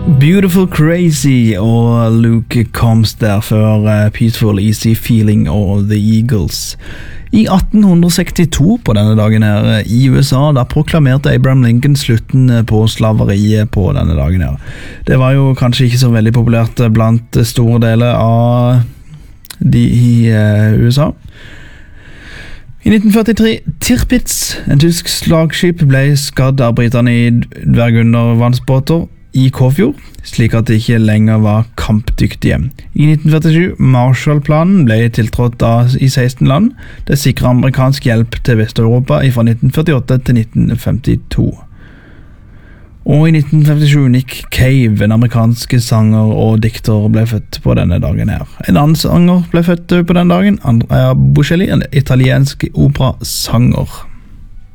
Beautiful Crazy og Luke Combs der før Peaceful Easy Feeling og The Eagles. I 1862 på denne dagen her i USA, da proklamerte Abraham Lincoln slutten på slaveriet på denne dagen her. Det var jo kanskje ikke så veldig populært blant store deler av de i USA. I 1943, Tirpitz, en tysk slagskip, ble skadd av britene i dvergundervannsbåter i Kåfjord, slik at det ikke lenger var kampdyktige. I 1947, Marshallplanen ble tiltrådt i 16 land. Det sikret amerikansk hjelp til Vest-Europa fra 1948 til 1952. Og i 1957, Nick Cave, en amerikansk sanger og dikter, ble født på denne dagen her. En annen sanger ble født på denne dagen, Andrea Bocelli, en italiensk operasanger.